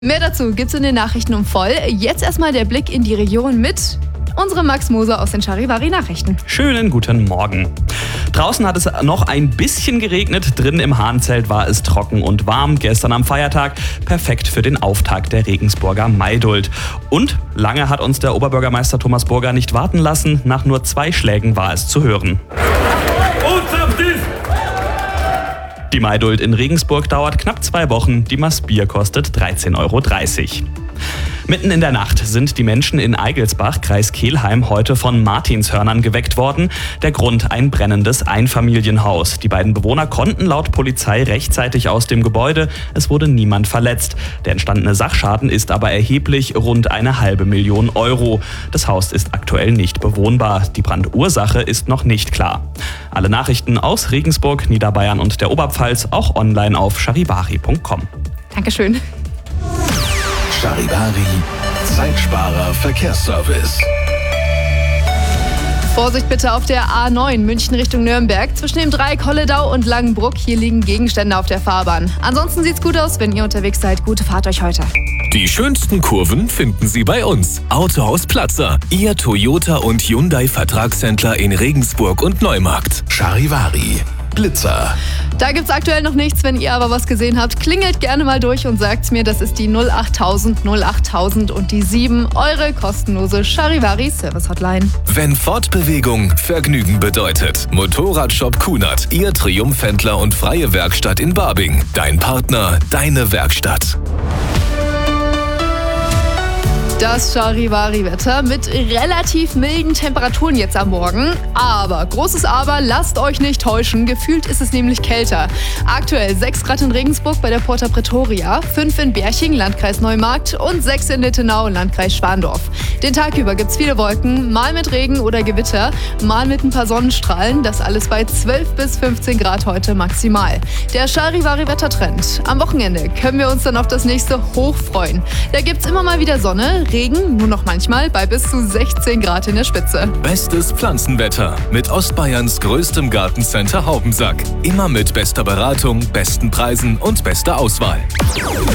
Mehr dazu gibt's in den Nachrichten um voll. Jetzt erstmal der Blick in die Region mit unserem Max Moser aus den Charivari-Nachrichten. Schönen guten Morgen. Draußen hat es noch ein bisschen geregnet, drinnen im Hahnzelt war es trocken und warm. Gestern am Feiertag perfekt für den Auftakt der Regensburger Maidult. Und lange hat uns der Oberbürgermeister Thomas Burger nicht warten lassen. Nach nur 2 Schlägen war es zu hören. Die Maidult in Regensburg dauert knapp 2 Wochen. Die Maß Bier kostet 13,30 €. Mitten in der Nacht sind die Menschen in Eigelsbach, Kreis Kelheim, heute von Martinshörnern geweckt worden. Der Grund: ein brennendes Einfamilienhaus. Die beiden Bewohner konnten laut Polizei rechtzeitig aus dem Gebäude. Es wurde niemand verletzt. Der entstandene Sachschaden ist aber erheblich, rund 500.000 €. Das Haus ist aktuell nicht bewohnbar. Die Brandursache ist noch nicht klar. Alle Nachrichten aus Regensburg, Niederbayern und der Oberpfalz auch online auf charivari.com. Dankeschön. Charivari, Zeitsparer Verkehrsservice. Vorsicht bitte auf der A9 München Richtung Nürnberg. Zwischen dem Dreieck Holledau und Langenbruck. Hier liegen Gegenstände auf der Fahrbahn. Ansonsten sieht's gut aus, wenn ihr unterwegs seid. Gute Fahrt euch heute. Die schönsten Kurven finden Sie bei uns. Autohaus Platzer, Ihr Toyota und Hyundai Vertragshändler in Regensburg und Neumarkt. Charivari, Blitzer. Da gibt's aktuell noch nichts. Wenn ihr aber was gesehen habt, klingelt gerne mal durch und sagt's mir. Das ist die 08000 08000 und die 7, eure kostenlose Charivari Service Hotline. Wenn Fortbewegung Vergnügen bedeutet. Motorradshop Kunert, Ihr Triumphhändler und freie Werkstatt in Babing. Dein Partner, deine Werkstatt. Das Charivari-Wetter mit relativ milden Temperaturen jetzt am Morgen. Aber, großes Aber, lasst euch nicht täuschen. Gefühlt ist es nämlich kälter. Aktuell 6 Grad in Regensburg bei der Porta Pretoria, 5 in Berching, Landkreis Neumarkt und 6 in Littenau, Landkreis Schwandorf. Den Tag über gibt's viele Wolken, mal mit Regen oder Gewitter, mal mit ein paar Sonnenstrahlen. Das alles bei 12 bis 15 Grad heute maximal. Der Charivari-Wettertrend. Am Wochenende können wir uns dann auf das nächste Hoch freuen. Da gibt's immer mal wieder Sonne, Regen, nur noch manchmal bei bis zu 16 Grad in der Spitze. Bestes Pflanzenwetter mit Ostbayerns größtem Gartencenter Haubensack. Immer mit bester Beratung, besten Preisen und bester Auswahl.